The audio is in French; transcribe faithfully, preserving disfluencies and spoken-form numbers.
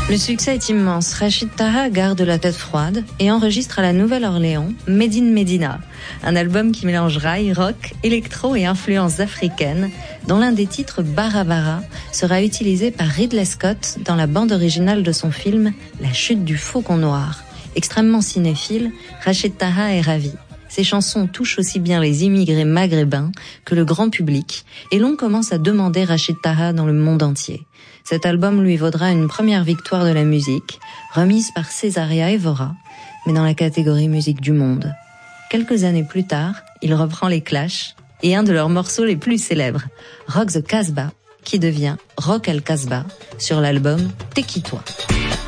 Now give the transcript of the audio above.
Le succès est immense. Rachid Taha garde la tête froide et enregistre à la Nouvelle-Orléans Made in Medina, un album qui mélange rail, rock, électro et influences africaines, dont l'un des titres, Bara Bara, sera utilisé par Ridley Scott dans la bande originale de son film La chute du faucon noir. Extrêmement cinéphile, Rachid Taha est ravi. Ses chansons touchent aussi bien les immigrés maghrébins que le grand public, et l'on commence à demander Rachid Taha dans le monde entier. Cet album lui vaudra une première victoire de la musique, remise par Césaria Evora, mais dans la catégorie musique du monde. Quelques années plus tard, il reprend les Clash et un de leurs morceaux les plus célèbres, Rock the Casbah, qui devient Rock al Casbah sur l'album Tekitoi.